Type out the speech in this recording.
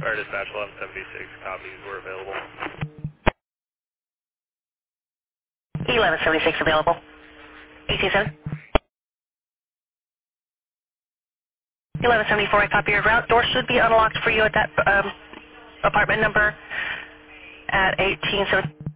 Or dispatch 1176 copies were available. 1176 available. 827. 1174, I copy your route. Door should be unlocked for you at that apartment number at 187.